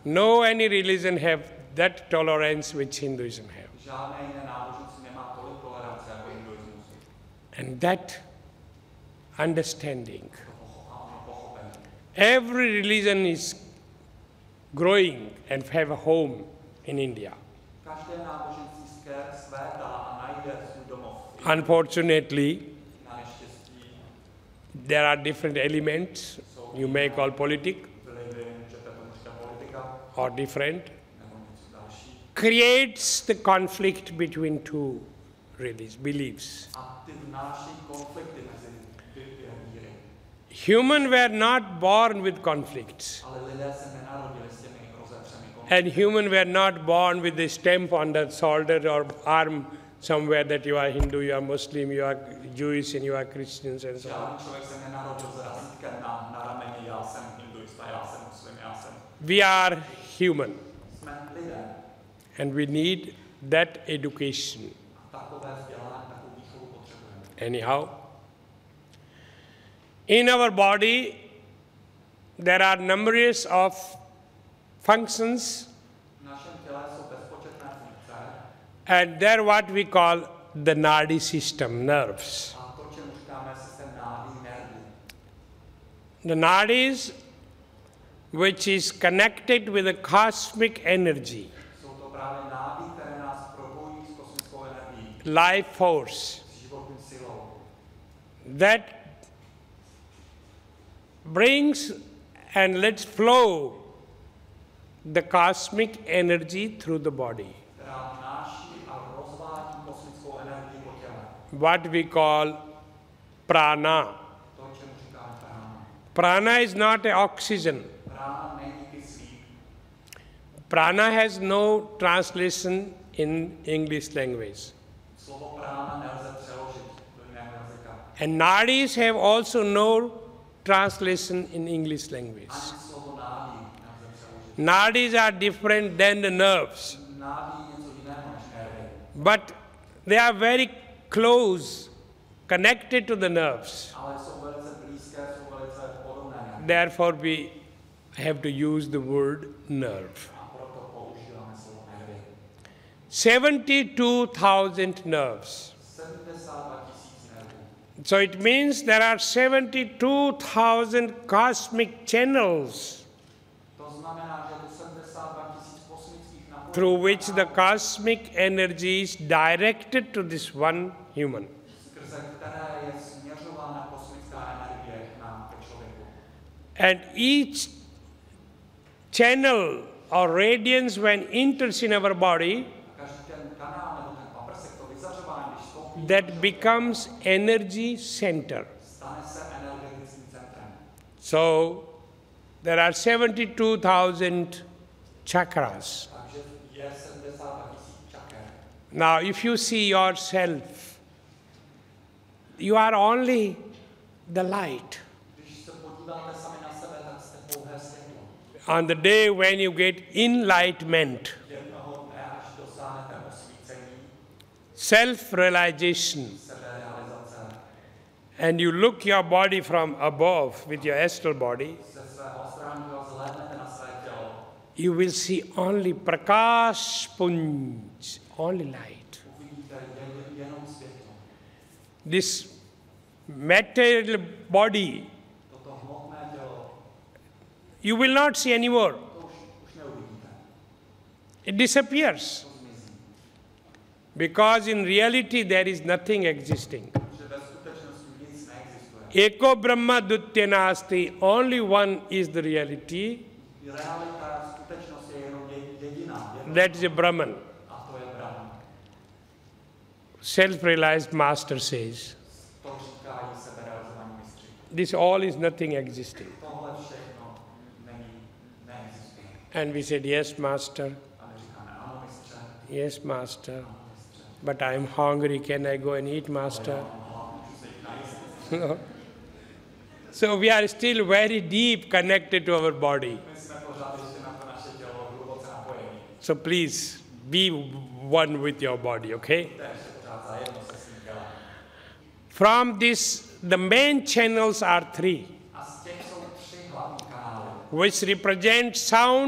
No any religion have that tolerance which Hinduism have. Žádné jiné náboženství nemá tolik tolerance jako hinduismus. And that understanding. Pochopení. Every religion is growing and have a home in India. Každé náboženství svétá a najde svůj domov. Unfortunately, Na neštěstí there are different elements you may call politic vlivy, můžete tomu říkat politika, or different, nebo něco další. creates the conflict between two beliefs. A ty vnáší konflikty mezi víry. Humans were not born with conflicts, Ale lidé se nenarodili s těmi rozepřemi konflikty. and humans were not born with the stamp on the shoulder or arm somewhere that you are Hindu, you are Muslim, you are Jewish, and you are Christians, and so on. Žádný člověk se nenarodil s razítkem na rameni, já jsem hinduista, já jsem muslim, já jsem. We are human, Jsme lidé. and we need that education. A takové vzdělání, takovou výchovu potřebujeme. Anyhow, in our body, there are numerous of functions, V našem těle jsou bezpočetné funkce and they're what we call the nadi system, nerves. a to, čemu říkáme systém nádí, nervů. The nadis, which is connected with the cosmic energy, Jsou to právě nády, které nás propojí s kosmickou energií, life force, s životní silou, that brings and lets flow the cosmic energy through the body, která vnáší a rozvádí kosmickou energii po těle. what we call prana. To, čemu říkáme prána. Prana is not a oxygen. Prána není kyslík. Prana has no translation in English language. Slovo prána nelze přeložit do jiného jazyka. And nadis have also no translation in English language. Ani slovo nádí nelze přeložit. Nadis are different than the nerves, Nádí je něco jiného než nervy. but they are very close, connected to the nerves. Ale jsou velice blízké, jsou velice podobné. Therefore, we have to use the word nerve. A proto používáme slovo nervy. 72,000 nerves. 72 tisíc nervů. So it means there are 72,000 cosmic channels To znamená, že to 72 tisíc kosmických napojení, through which the cosmic energy is directed to this one human. skrze které je směřována kosmická energie k nám, ke člověku. And each channel or radiance, when enters in our body, Každý ten kanál nebo ten paprsek, to vyzařování, když vstoupí, that becomes energy center. stane se energetickým centrem. So there are 72,000 chakras. Takže je 72 tisíc čaker. Now, if you see yourself, you are only the light. Když se podíváte sami na sebe, tak jste pouhé světlo. On the day when you get enlightenment, Jednoho dne, až dosáhnete osvícení, self-realization, seberealizace, and you look your body from above with your astral body, ze svého astrálního zhlédnete na své tělo, you will see only prakash punj, only light. uvidíte jenom světlo. This material body, Toto hmotné tělo, you will not see anymore. to už neuvidíte. It disappears. To zmizí. Because in reality there is nothing existing. Protože ve skutečnosti nic neexistuje. Eko Brahma Dutya Nasti, only one is the reality, Realita, skutečnost je jenom jediná. that is a Brahman. A to je Brahman. Self-realized master says, To říkají seberealizovaní mistři. this all is nothing existing. Tohle všechno neexistuje. And we said, yes, master, A my říkáme, ano, mistře, yes, master, ano, mistře. but I am hungry, can I go and eat, master? Můžu se jít najíst. No. So we are still very deep connected to our body. My jsme pořád ještě na to naše tělo hluboce napojení. So please, be one with your body, okay? To je ještě pořád zajedno se svým tělem. From this, the main channels are three, A z těch jsou 3 hlavní kanály, which represent sound,